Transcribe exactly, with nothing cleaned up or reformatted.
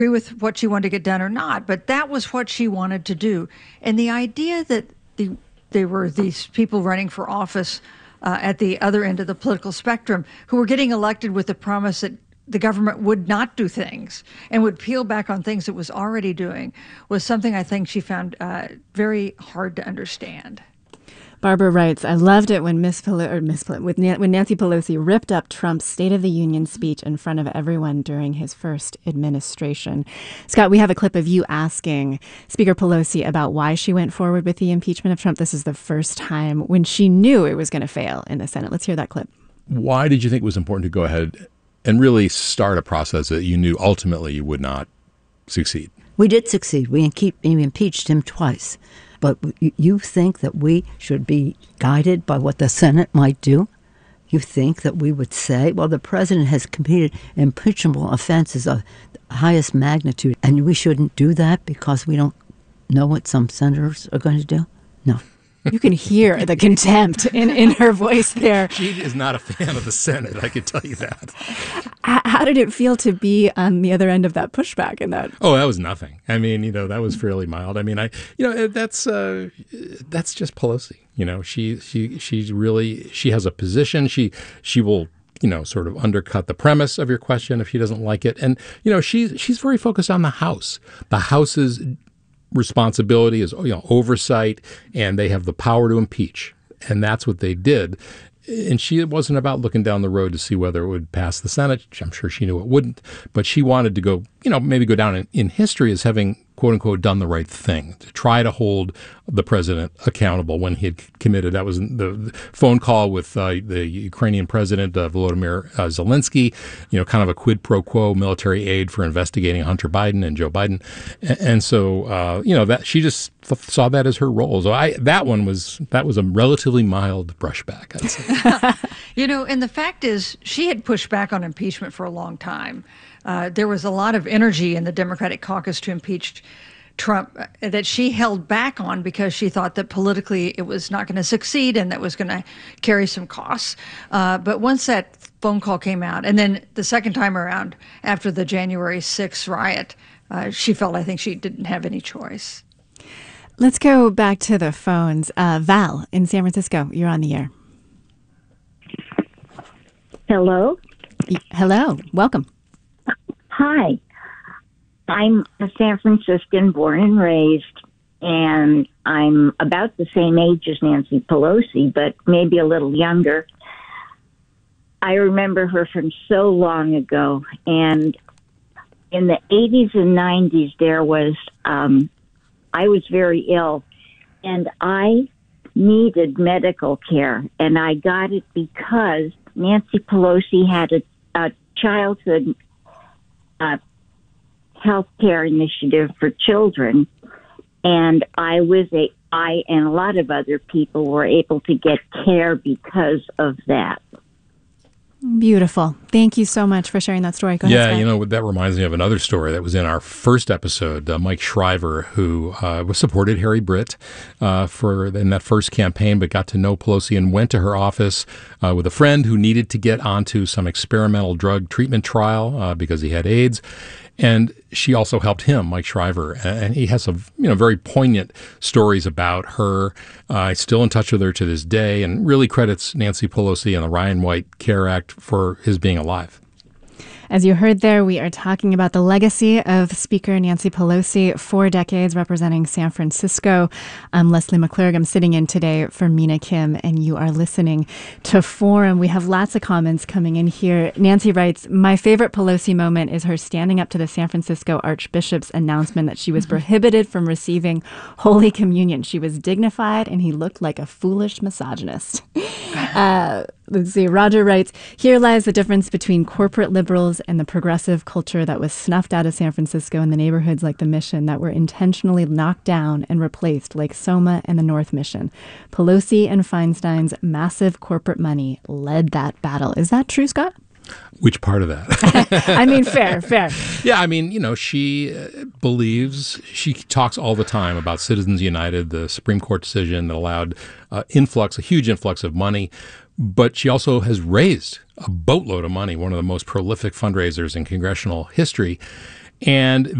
agree with what she wanted to get done or not, but that was what she wanted to do. And the idea that the there were these people running for office uh, at the other end of the political spectrum who were getting elected with the promise that the government would not do things and would peel back on things it was already doing was something I think she found uh, very hard to understand. Barbara writes, I loved it when Miss Pelo- or Miss Pel- with Na- when Nancy Pelosi ripped up Trump's State of the Union speech in front of everyone during his first administration. Scott, we have a clip of you asking Speaker Pelosi about why she went forward with the impeachment of Trump. This is the first time when she knew it was going to fail in the Senate. Let's hear that clip. Why did you think it was important to go ahead and really start a process that you knew ultimately you would not succeed? We did succeed. We impeached him twice. But you think that we should be guided by what the Senate might do? You think that we would say, well, the president has committed impeachable offenses of the highest magnitude, and we shouldn't do that because we don't know what some senators are going to do? No. You can hear the contempt in, in her voice there. She is not a fan of the Senate, I can tell you that. How did it feel to be on the other end of that pushback in that? Oh, that was nothing. I mean, you know, that was fairly mild. I mean, I, you know, that's uh, that's just Pelosi. You know, she she she's really she has a position. She she will, you know, sort of undercut the premise of your question if she doesn't like it. And you know, she's she's very focused on the House. The House's responsibility is, you know, oversight, and they have the power to impeach, and that's what they did. And she, it wasn't about looking down the road to see whether it would pass the Senate. I'm sure she knew it wouldn't, but she wanted to go, you know, maybe go down in, in history as having, quote unquote, done the right thing, to try to hold the president accountable when he had committed. That was the phone call with uh, the Ukrainian president, uh, Volodymyr uh, Zelensky, you know, kind of a quid pro quo military aid for investigating Hunter Biden and Joe Biden. And, and so, uh, you know, that she just th- saw that as her role. So I, that one was, that was a relatively mild brushback, I'd say. You know, and the fact is, she had pushed back on impeachment for a long time. Uh, there was a lot of energy in the Democratic caucus to impeach Trump uh, that she held back on because she thought that politically it was not going to succeed and that was going to carry some costs. Uh, but once that phone call came out, and then the second time around after the January sixth riot, uh, she felt, I think, she didn't have any choice. Let's go back to the phones. Uh, Val in San Francisco, you're on the air. Hello? Hello. Welcome. Hi. I'm a San Franciscan, born and raised, and I'm about the same age as Nancy Pelosi, but maybe a little younger. I remember her from so long ago, and in the eighties and nineties, there was, um, I was very ill, and I needed medical care, and I got it because Nancy Pelosi had a, a childhood uh, health care initiative for children, and I was a I and a lot of other people were able to get care because of that. Beautiful. Thank you so much for sharing that story. Go ahead, Yeah, Scott. you know, that reminds me of another story that was in our first episode. Uh, Mike Shriver, who uh, was supported Harry Britt uh, for in that first campaign, but got to know Pelosi and went to her office uh, with a friend who needed to get onto some experimental drug treatment trial uh, because he had AIDS. And she also helped him, Mike Shriver, and he has some, you know, very poignant stories about her. Uh, still in touch with her to this day, and really credits Nancy Pelosi and the Ryan White Care Act for his being alive. As you heard there, we are talking about the legacy of Speaker Nancy Pelosi, four decades representing San Francisco. I'm Leslie McClurg. I'm sitting in today for Mina Kim, and you are listening to Forum. We have lots of comments coming in here. Nancy writes, my favorite Pelosi moment is her standing up to the San Francisco Archbishop's announcement that she was prohibited from receiving Holy Communion. She was dignified, and he looked like a foolish misogynist. Uh, let's see. Roger writes, here lies the difference between corporate liberals and the progressive culture that was snuffed out of San Francisco and the neighborhoods like the Mission that were intentionally knocked down and replaced like Soma and the North Mission. Pelosi and Feinstein's massive corporate money led that battle. Is that true, Scott? Which part of that? I mean, fair, fair. Yeah, I mean, you know, she uh, believes, she talks all the time about Citizens United, the Supreme Court decision that allowed uh, influx, a huge influx of money. But she also has raised a boatload of money, one of the most prolific fundraisers in congressional history. And